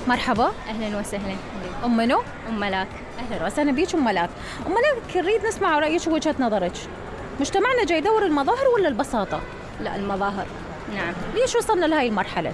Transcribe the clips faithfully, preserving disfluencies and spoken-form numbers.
مرحبا. أهلا وسهلا. أم منو؟ أم ملاك. أهلا وسهلا بيك أم ملاك. أم ملاك نريد نسمع رأيك ووجهة نظرك. مجتمعنا جاي يدور المظاهر ولا البساطة؟ لا المظاهر. نعم. ليش وصلنا لهاي المرحلة؟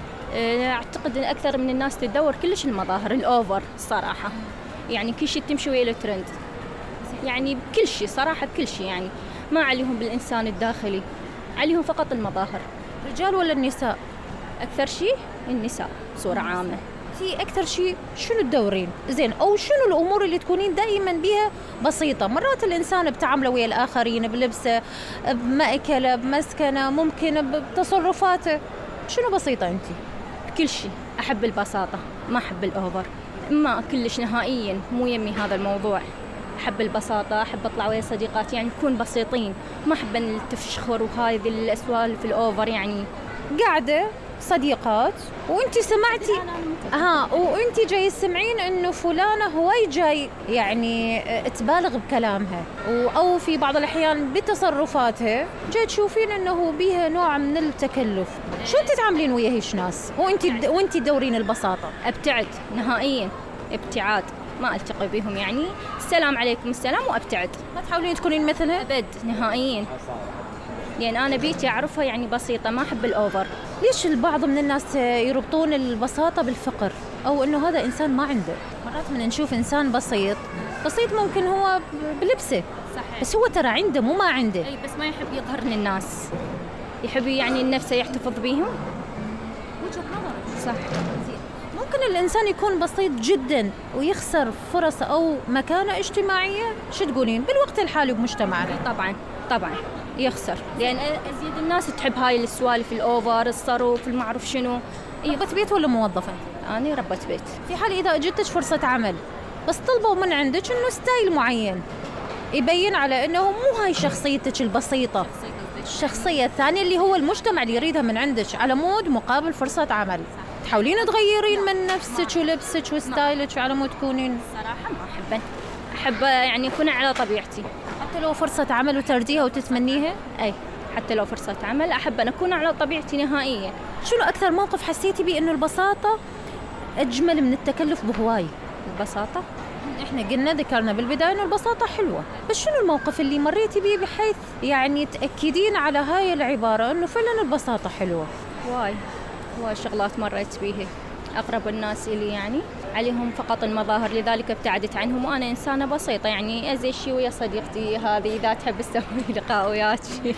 أعتقد أن أكثر من الناس تدور كلش المظاهر الأوفر صراحة. يعني كل شيء تمشي ويا الترند. يعني بكل شيء صراحة بكل شيء يعني ما عليهم بالإنسان الداخلي. عليهم فقط المظاهر. رجال ولا النساء؟ أكثر شيء النساء صورة عامة. في أكثر شيء شنو تدورين؟ زين أو شنو الأمور اللي تكونين دائما بها بسيطة؟ مرات الإنسان بتعامله ويا الآخرين بلبسه بمأكله بمسكنه ممكن بتصرفاته. شنو بسيطة أنت؟ كل شيء أحب البساطة ما أحب الأوفر. ما كلش نهائيا مو يمي هذا الموضوع. أحب البساطة أحب أطلع ويا صديقاتي يعني نكون بسيطين ما أحب أن التفشخر وهذه الأسوالف الأوفر يعني. قاعدة صديقات وانت سمعتي ها وانت جاي تسمعين انه فلانه هواي جاي يعني تبالغ بكلامها او في بعض الاحيان بتصرفاتها جاي تشوفين انه بيها نوع من التكلف. شو تتعاملين ويا هيش ناس وانت وانت تدورين البساطه؟ ابتعد نهائيا ابتعاد ما التقي بهم يعني السلام عليكم السلام وابتعد. ما تحاولين تكونين مثلها؟ ابد نهائيا لأن أنا بيتي أعرفها يعني بسيطة ما أحب الأوفر. ليش البعض من الناس يربطون البساطة بالفقر أو إنه هذا إنسان ما عنده؟ مرات من نشوف إنسان بسيط بسيط ممكن هو بلبسه صحيح. بس هو ترى عنده مو ما عنده. أي بس ما يحب يظهر للناس يحب يعني نفسه يحتفظ بيهم. وجهة نظرك صح. ممكن الإنسان يكون بسيط جدا ويخسر فرص أو مكانة اجتماعية. شو تقولين بالوقت الحالي بمجتمعنا؟ طبعا طبعا يخسر لأن أزيد الناس تحب هاي السوالف الأوفر الصاروف المعروف شنو. ربة بيت ولا موظفة؟ أنا ربة بيت. في حال إذا أجتش فرصة عمل بس طلبوا من عندك إنه ستايل معين يبين على إنه مو هاي شخصيتك البسيطة الشخصية الثانية اللي هو المجتمع اللي يريدها من عندك على مود مقابل فرصة عمل تحاولين تغيرين من نفسك ولبسك وستايلك على مود تكونين؟ صراحة ما أحب أحب يعني أكون على طبيعتي حتى لو فرصة عمل وترديها وتتمنيها؟ أي حتى لو فرصة عمل أحب أن أكون على طبيعتي نهائيا. شنو أكثر موقف حسيتي بيه إنه البساطة أجمل من التكلف بهواي؟ البساطة؟ إحنا قلنا ذكرنا بالبداية إنه البساطة حلوة بس شنو الموقف اللي مريتي بيه بحيث يعني تأكدين على هاي العبارة إنه فعلا البساطة حلوة؟ واي واي شغلات مريت بيها. أقرب الناس إلي يعني عليهم فقط المظاهر لذلك ابتعدت عنهم وأنا إنسانة بسيطة يعني أزي شي ويا صديقتي هذه إذا تحب تسوي لقاء وياك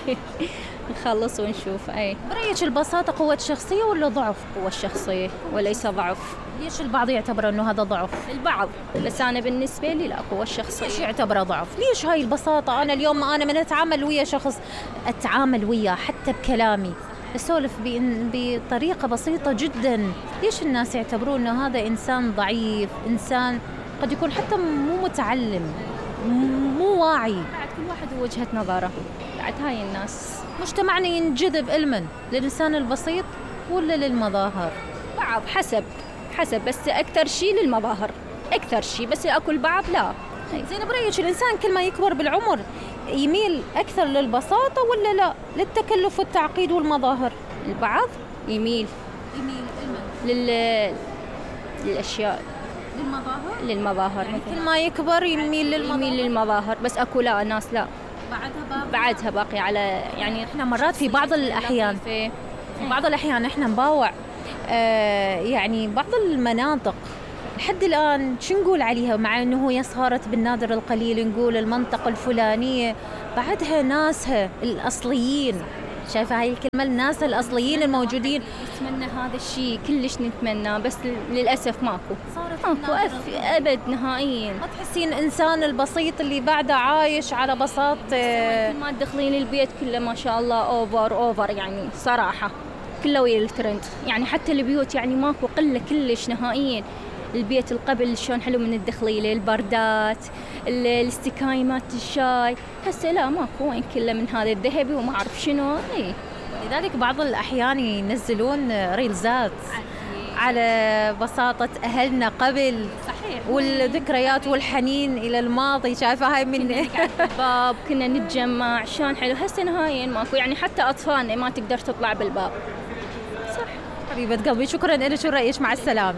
نخلص ونشوف. أي برأيك البساطة قوة شخصية ولا ضعف؟ قوة شخصية وليس ضعف. ليش البعض يعتبر إنه هذا ضعف؟ البعض بس أنا بالنسبة لي لا قوة شخصية. ليش يعتبره ضعف؟ ليش هاي البساطة أنا اليوم أنا من أتعامل ويا شخص أتعامل وياه حتى بكلامي أسولف بطريقة بسيطة جدا ليش الناس يعتبرون أنه هذا إنسان ضعيف إنسان قد يكون حتى مو متعلم مو واعي؟ بعد كل واحد وجهة نظره. بعد هاي الناس مجتمعنا ينجذب إلمن للإنسان البسيط ولا للمظاهر؟ بعض حسب حسب بس أكثر شيء للمظاهر أكثر شيء بس أكل بعض لا. زين برأيك الإنسان كل ما يكبر بالعمر يميل أكثر للبساطة ولا لا للتكلف والتعقيد والمظاهر؟ البعض يميل يميل لل... للأشياء للمظاهر للمظاهر يعني كل ما يكبر يميل للمظاهر يميل للمظاهر بس أكو لا ناس لا بعدها باقي بعدها باقي على يعني إحنا مرات في بعض الأحيان في بعض الأحيان إحنا نباوع آه يعني بعض المناطق لحد الآن شو نقول عليها مع أنه هي صارت بالنادر القليل نقول المنطقة الفلانية بعدها ناسها الأصليين. شايفة هاي الكلمة الناس الأصليين الموجودين نتمنى هذا الشيء كلش نتمنى بس للأسف ماكو صارت ماكو أف أبد نهائيا. ما تحسين إنسان البسيط اللي بعده عايش على بساط كل ما تدخلين البيت كله ما شاء الله أوفر أوفر يعني صراحة كله ويا الترند يعني حتى البيوت يعني ماكو قلة كلش نهائيا. البيت القبل شلون حلو من الدخليله البردات الاستكايمات الشاي هسه لا ماكو وين كله من هذا الذهبي وما أعرف شنو. اي لذلك بعض الأحيان ينزلون ريلزات على بساطة أهلنا قبل صحيح والذكريات والحنين إلى الماضي. شايفة هاي من الباب كنا نتجمع شلون حلو هسه نهائيا ماكو يعني حتى أطفالنا ما تقدر تطلع بالباب. صح حبيبة قلبي شكرا لك ورأيك مع السلامة.